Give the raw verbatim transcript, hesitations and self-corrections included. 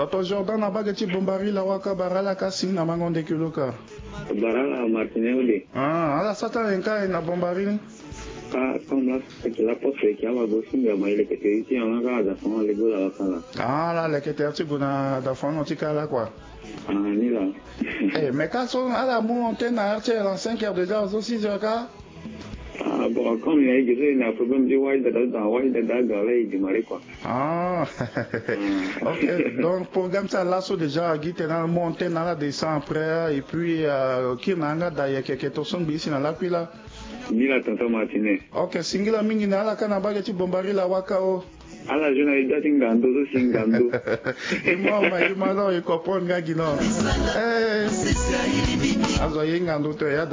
Toto Jordan na bagati bombari la waka barala kasi na mangonde kiloka. Barala Martinelli. Ah, ala sata enka na bombari. Ah, comme là, c'est la poste qui a la gauche, mais il est que ici en garde, on les goûts la wakala. Ah, là, les que tu guna da fond antika là quoi. Ah, ni là. Eh, mais quand on a la montagne à R T L en cinq heures déjà aux six heures. Ah, bon, comme il y a eu il y a un problème de wild dans wild dans là, il démarre quoi. Ah, ok. Donc, programme ça là, so déjà, guide dans la montagne, dans la descente après, et puis, qui n'a pas d'ailleurs, quelques personnes ici dans la puis là. Ni la tonton Martinez. Ok, singila mingi na la kana bagati bombari la wakao. Ala jona ida tingando so singando. E mo ma e ma no e kopon ga gino. Eh. Azo yengando to ya